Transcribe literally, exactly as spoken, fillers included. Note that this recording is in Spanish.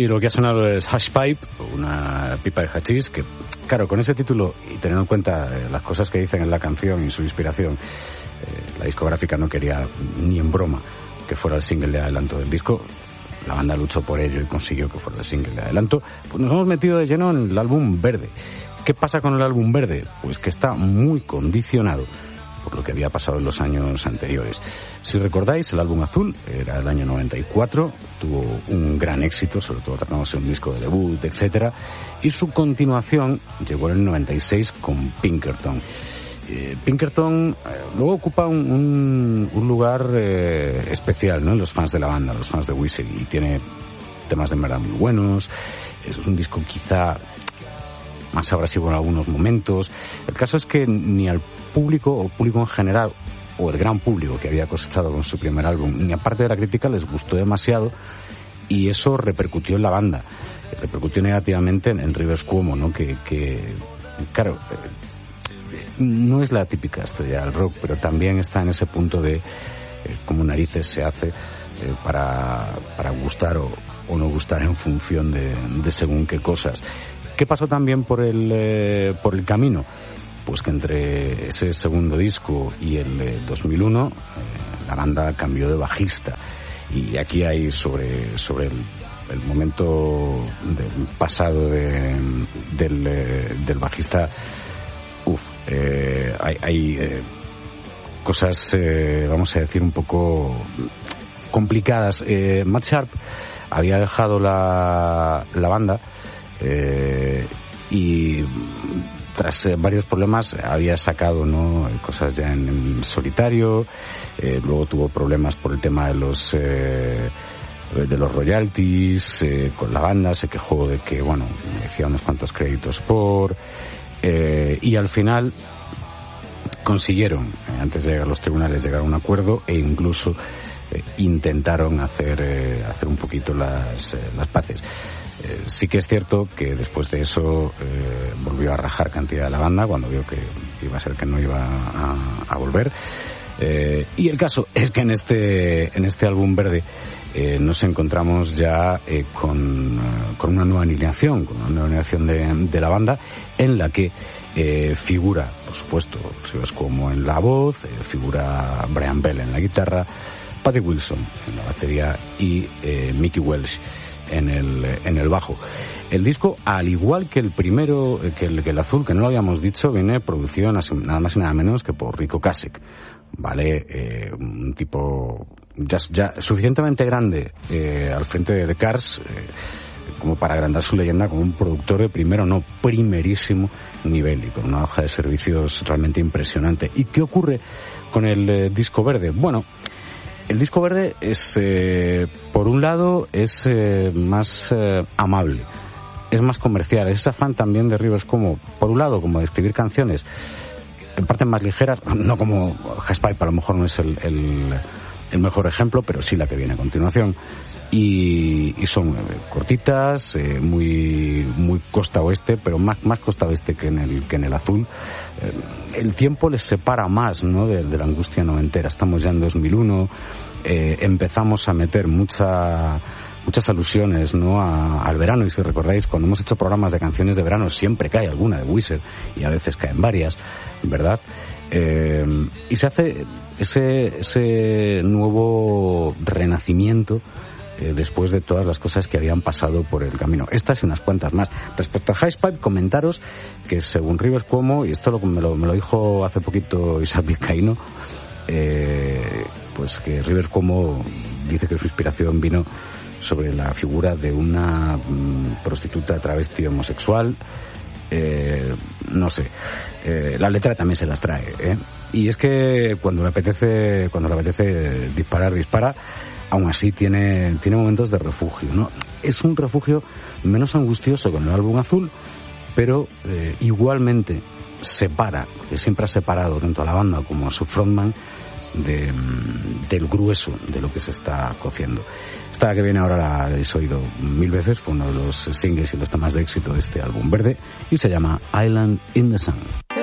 Y lo que ha sonado es Hash Pipe, una pipa de hachís, que, claro, con ese título y teniendo en cuenta eh, las cosas que dicen en la canción y su inspiración, eh, la discográfica no quería ni en broma que fuera el single de adelanto del disco. La banda luchó por ello y consiguió que fuera el single de adelanto. Pues nos hemos metido de lleno en el álbum Verde. ¿Qué pasa con el álbum Verde? Pues que está muy condicionado por lo que había pasado en los años anteriores. Si recordáis, el álbum Azul era el año noventa y cuatro, tuvo un gran éxito, sobre todo tratándose de un disco de debut, etcétera, y su continuación llegó en el noventa y seis con Pinkerton. Eh, Pinkerton eh, luego ocupa un, un, un lugar eh, especial, ¿no?, en los fans de la banda, los fans de Weezer, y tiene temas de verdad muy buenos. Es un disco quizá más abrasivo en algunos momentos. El caso es que ni al público, o público en general, o el gran público que había cosechado con su primer álbum, ni aparte de la crítica, les gustó demasiado, y eso repercutió en la banda. Repercutió negativamente en, en Rivers Cuomo, ¿no?, que, que claro, eh, no es la típica estrella del rock, pero también está en ese punto de eh, cómo narices se hace eh, para, para gustar o, o no gustar en función de, de según qué cosas. ¿Qué pasó también por el eh, por el camino? Pues que entre ese segundo disco y el eh, dos mil uno eh, la banda cambió de bajista, y aquí hay sobre sobre el, el momento del pasado de, del, eh, del bajista, uf, eh, hay, hay eh, cosas, eh, vamos a decir, un poco complicadas. eh, Matt Sharp había dejado la, la banda Eh, y tras eh, varios problemas había sacado, ¿no?, cosas ya en, en solitario. Eh, luego tuvo problemas por el tema de los eh, de los royalties eh, con la banda. Se quejó de que, bueno, decía unos cuantos créditos por eh, y al final consiguieron, eh, antes de llegar a los tribunales, llegar a un acuerdo, e incluso eh, intentaron hacer eh, hacer un poquito las eh, las paces. Eh, sí que es cierto que después de eso eh, volvió a rajar cantidad de la banda cuando vio que iba a ser que no iba a, a volver. Eh, y el caso es que en este en este álbum Verde eh, nos encontramos ya eh, con, uh, con una nueva alineación, con una nueva alineación de, de la banda, en la que eh, figura, por supuesto, pues, como en la voz, eh, figura Brian Bell en la guitarra, Patrick Wilson en la batería y eh, Mickey Welsh en el en el bajo. El disco, al igual que el primero, que el, que el Azul, que no lo habíamos dicho, viene producido nada más y nada menos que por Rico Kasek, ¿vale? Eh, un tipo ya, ya suficientemente grande eh, al frente de The Cars eh, como para agrandar su leyenda como un productor de primero, no primerísimo nivel, y con una hoja de servicios realmente impresionante. ¿Y qué ocurre con el eh, disco Verde? Bueno, el disco Verde es, eh, por un lado, es eh, más eh, amable, es más comercial, es afán también de Rivers Cuomo, por un lado, como de escribir canciones en parte más ligeras, no como Hash Pipe, a lo mejor no es el, el, el mejor ejemplo, pero sí la que viene a continuación, y, y son eh, cortitas, eh, muy muy costa oeste, pero más más costa oeste que en el que en el Azul. Eh, el tiempo les separa más, ¿no?, de, de la angustia noventera. Estamos ya en dos mil uno, eh, empezamos a meter mucha muchas alusiones, ¿no?, a, al verano, y si recordáis, cuando hemos hecho programas de canciones de verano siempre cae alguna de Weezer, y a veces caen varias, ¿verdad? Eh, y se hace ese ese nuevo renacimiento eh, después de todas las cosas que habían pasado por el camino. Estas y unas cuantas más. Respecto a Hash Pipe, comentaros que según Rivers Cuomo, y esto lo, me, lo, me lo dijo hace poquito Isaac Vizcaíno, eh, pues que Rivers Cuomo dice que su inspiración vino sobre la figura de una mm, prostituta travesti homosexual. Eh, no sé, eh, la letra también se las trae, ¿eh? Y es que cuando le apetece, cuando le apetece disparar, dispara. Aún así tiene, tiene momentos de refugio, ¿no? Es un refugio menos angustioso con el álbum Azul, pero eh, igualmente separa, que siempre ha separado tanto a la banda como a su frontman de, del grueso de lo que se está cociendo. Esta que viene ahora la habéis oído mil veces, fue uno de los singles y los temas de éxito de este álbum Verde, y se llama Island in the Sun.